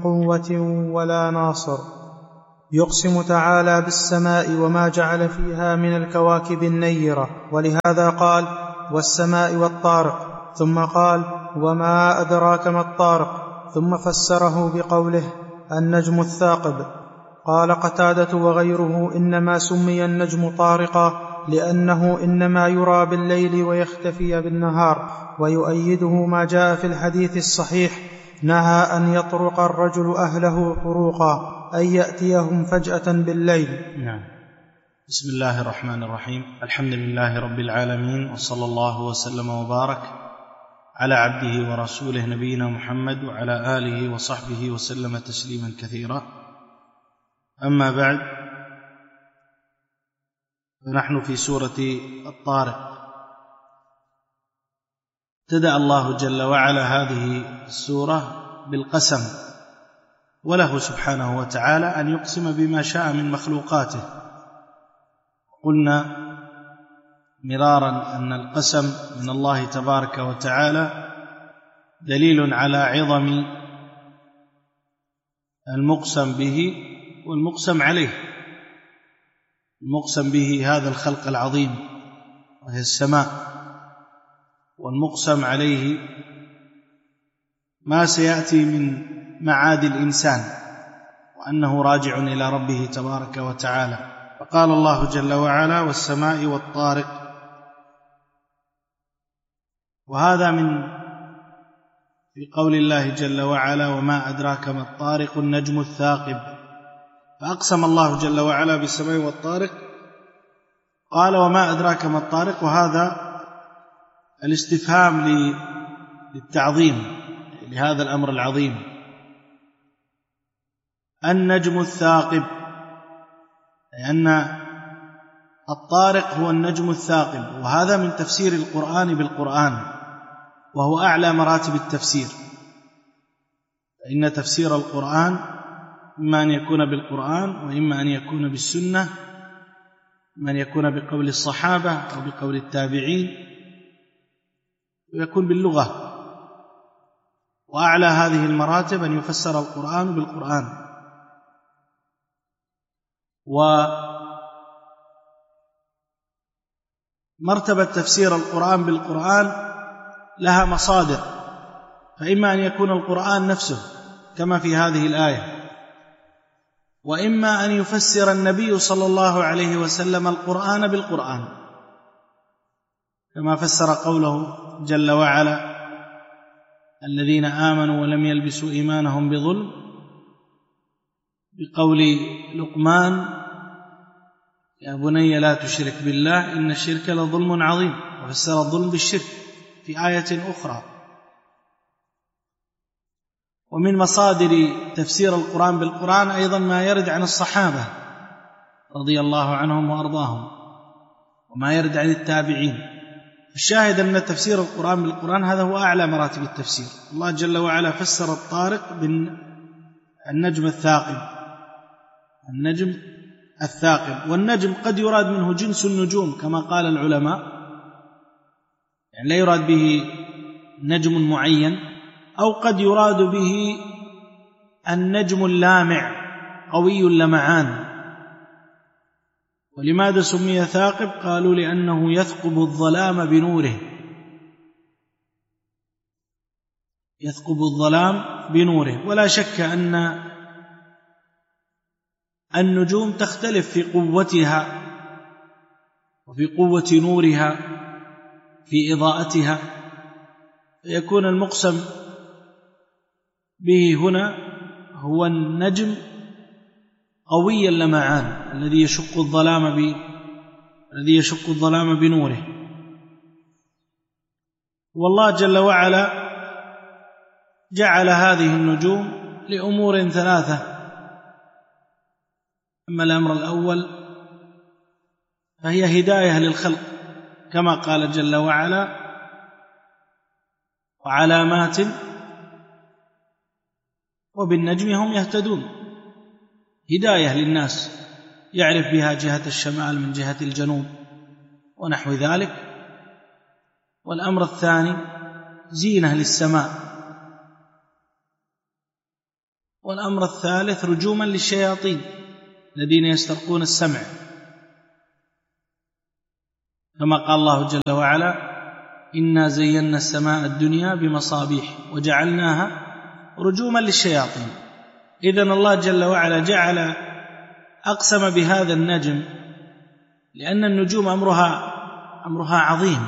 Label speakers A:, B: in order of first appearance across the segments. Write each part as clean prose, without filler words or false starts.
A: قوة ولا ناصر. يقسم تعالى بالسماء وما جعل فيها من الكواكب النيرة، ولهذا قال والسماء والطارق، ثم قال وما أدراك ما الطارق، ثم فسره بقوله النجم الثاقب. قال قتادة وغيره إنما سمي النجم طارقا لأنه إنما يرى بالليل ويختفي بالنهار، ويؤيده ما جاء في الحديث الصحيح نهى أن يطرق الرجل أهله طروقا، أي يأتيهم فجأة بالليل.
B: نعم. بسم الله الرحمن الرحيم. الحمد لله رب العالمين، وصلى الله وسلم وبارك على عبده ورسوله نبينا محمد وعلى آله وصحبه وسلم تسليما كثيرا. أما بعد، فنحن في سورة الطارق. ابتدأ الله جل وعلا هذه السورة بالقسم، وله سبحانه وتعالى أن يقسم بما شاء من مخلوقاته. قلنا مرارا أن القسم من الله تبارك وتعالى دليل على عظم المقسم به والمقسم عليه. المقسم به هذا الخلق العظيم وهي السماء، والمقسم عليه ما سيأتي من معاد الإنسان، وأنه راجع إلى ربه تبارك وتعالى. فقال الله جل وعلا والسماء والطارق، وهذا في قول الله جل وعلا وما أدراك ما الطارق النجم الثاقب. فأقسم الله جل وعلا بالسماء والطارق، قال وما أدراك ما الطارق، وهذا الاستفهام للتعظيم لهذا الأمر العظيم. النجم الثاقب، لأن الطارق هو النجم الثاقب، وهذا من تفسير القرآن بالقرآن، وهو أعلى مراتب التفسير. فإن تفسير القرآن إما أن يكون بالقرآن، وإما أن يكون بالسنة، إما أن يكون بقول الصحابة أو بقول التابعين، ويكون باللغة. وأعلى هذه المراتب أن يفسر القرآن بالقرآن. ومرتبة تفسير القرآن بالقرآن لها مصادر، فإما أن يكون القرآن نفسه كما في هذه الآية، وإما أن يفسر النبي صلى الله عليه وسلم القرآن بالقرآن، كما فسر قوله جل وعلا الذين آمنوا ولم يلبسوا إيمانهم بظلم، بقول لقمان يا بني لا تشرك بالله إن الشرك لظلم عظيم، وفسر الظلم بالشرك في آية أخرى. ومن مصادر تفسير القرآن بالقرآن أيضا ما يرد عن الصحابة رضي الله عنهم وأرضاهم، وما يرد عن التابعين. الشاهد أن تفسير القرآن بالقرآن هذا هو أعلى مراتب التفسير. الله جل وعلا فسر الطارق بالنجم الثاقب، النجم الثاقب. والنجم قد يراد منه جنس النجوم كما قال العلماء، يعني لا يراد به نجم معين، أو قد يراد به النجم اللامع قوي اللمعان. ولماذا سمي ثاقب؟ قالوا لأنه يثقب الظلام بنوره، يثقب الظلام بنوره. ولا شك أن النجوم تختلف في قوتها وفي قوة نورها في إضاءتها، فيكون المقسم به هنا هو النجم قوي اللمعان الذي يشق الظلام بنوره. والله جل وعلا جعل هذه النجوم لأمور ثلاثة. أما الأمر الأول فهي هداية للخلق، كما قال جل وعلا وعلامات وبالنجم هم يهتدون، هداية للناس يعرف بها جهة الشمال من جهة الجنوب ونحو ذلك. والأمر الثاني زينة للسماء، والأمر الثالث رجوما للشياطين الذين يسترقون السمع، كما قال الله جل وعلا: إنا زينا السماء الدنيا بمصابيح وجعلناها رجوما للشياطين. إذن الله جل وعلا جعل أقسم بهذا النجم لأن النجوم أمرها عظيم،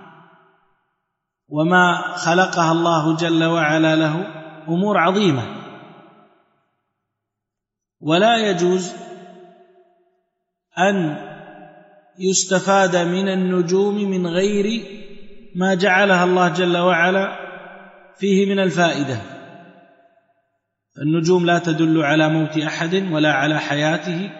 B: وما خلقها الله جل وعلا له أمور عظيمة، ولا يجوز أن يستفاد من النجوم من غير ما جعلها الله جل وعلا فيه من الفائدة. النجوم لا تدل على موت أحد ولا على حياته،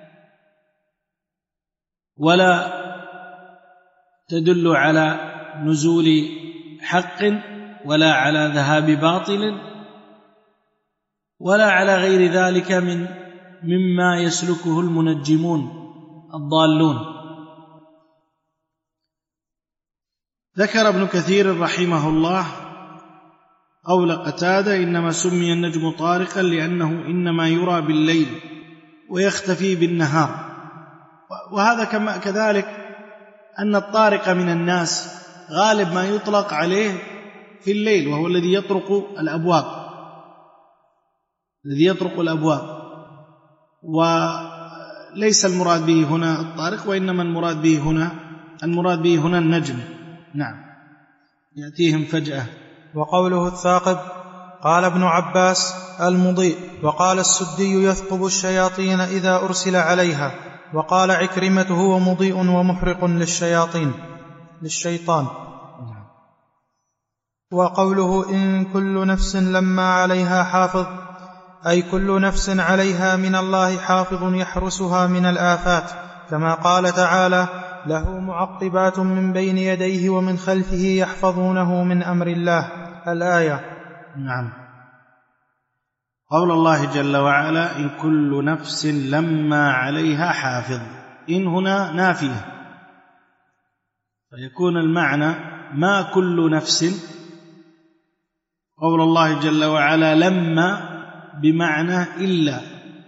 B: ولا تدل على نزول حق ولا على ذهاب باطل ولا على غير ذلك مما يسلكه المنجمون الضالون. ذكر ابن كثير رحمه الله قول قتادة: إنما سمي النجم طارقا لأنه إنما يرى بالليل ويختفي بالنهار. وهذا كذلك أن الطارق من الناس غالب ما يطلق عليه في الليل، وهو الذي يطرق الأبواب، وليس المراد به هنا الطارق، وإنما المراد به هنا النجم. نعم، يأتيهم فجأة.
A: وقوله الثاقب قال ابن عباس: المضيء. وقال السدي: يثقب الشياطين إذا أرسل عليها. وقال عكرمة: هو مضيء ومحرق للشيطان. وقوله: إن كل نفس لما عليها حافظ، أي كل نفس عليها من الله حافظ يحرسها من الآفات، كما قال تعالى: له معقبات من بين يديه ومن خلفه يحفظونه من أمر الله، الآية.
B: نعم. قول الله جل وعلا: إن كل نفس لما عليها حافظ، إن هنا نافية، فيكون المعنى ما كل نفس. قول الله جل وعلا لما بمعنى إلا،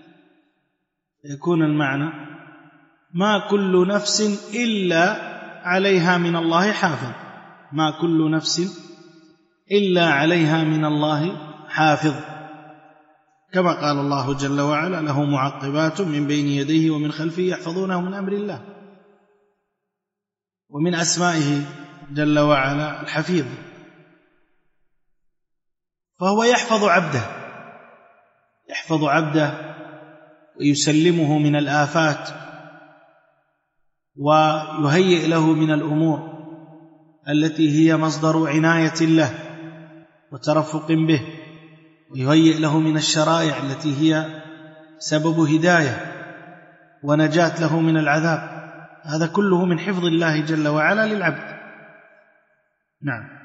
B: يكون المعنى ما كل نفس إلا عليها من الله حافظ، ما كل نفس إلا عليها من الله حافظ، كما قال الله جل وعلا: له معقبات من بين يديه ومن خلفه يحفظونه من أمر الله. ومن أسمائه جل وعلا الحفيظ، فهو يحفظ عبده ويسلمه من الآفات، ويهيئ له من الأمور التي هي مصدر عناية له وترفق به، ويهيئ له من الشرائع التي هي سبب هداية ونجاة له من العذاب. هذا كله من حفظ الله جل وعلا للعبد. نعم.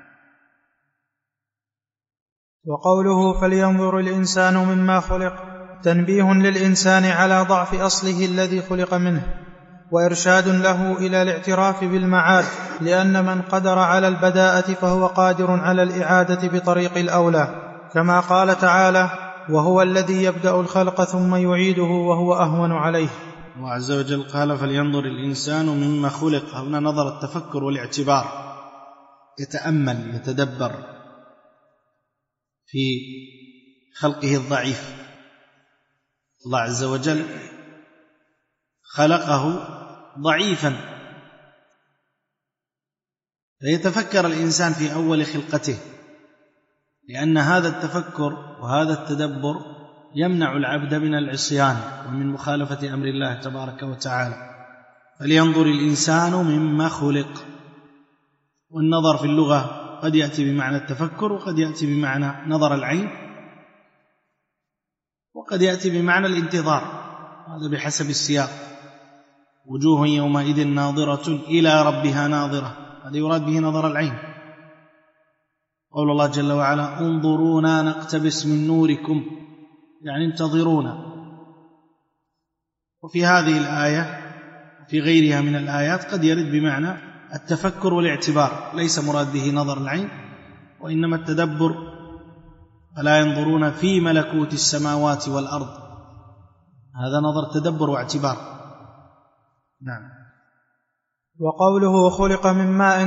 A: وقوله: فلينظر الإنسان مما خلق، تنبيه للإنسان على ضعف أصله الذي خلق منه، وإرشاد له إلى الاعتراف بالمعاد، لأن من قدر على البداءة فهو قادر على الإعادة بطريق الأولى، كما قال تعالى: وهو الذي يبدأ الخلق ثم يعيده وهو أهون عليه.
B: الله عز وجل قال: فلينظر الإنسان مما خلق. هنا نظر التفكر والاعتبار، يتأمل يتدبر في خلقه الضعيف. الله عز وجل خلقه ضعيفا، فيتفكر الإنسان في أول خلقته، لأن هذا التفكر وهذا التدبر يمنع العبد من العصيان ومن مخالفة أمر الله تبارك وتعالى. فلينظر الإنسان مما خلق. والنظر في اللغة قد يأتي بمعنى التفكر، وقد يأتي بمعنى نظر العين، وقد يأتي بمعنى الانتظار، هذا بحسب السياق. وجوه يومئذ ناظرة إلى ربها ناظرة، هذا يراد به نظر العين. قول الله جل وعلا: انظرونا نقتبس من نوركم، يعني انتظرونا. وفي هذه الآية وفي غيرها من الآيات قد يرد بمعنى التفكر والاعتبار، ليس مراد به نظر العين، وإنما التدبر فلا ينظرون في ملكوت السماوات والأرض. هذا نظر تدبر واعتبار. نعم.
A: وقوله خلق من ماء